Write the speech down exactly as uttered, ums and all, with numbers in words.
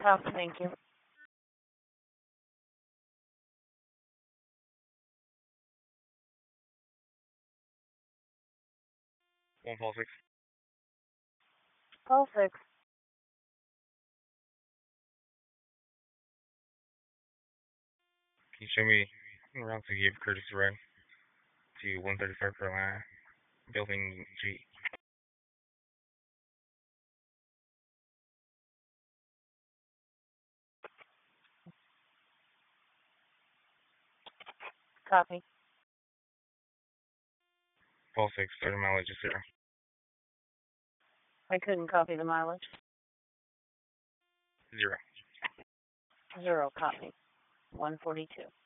Oh, thank you. One Paul six. Paul six. Can you show me around to give Curtis Run to one thirty-five Carolina, building G? Copy. Paul six, starting mileage is zero. I couldn't copy the mileage. Zero. Zero copy. one forty-two.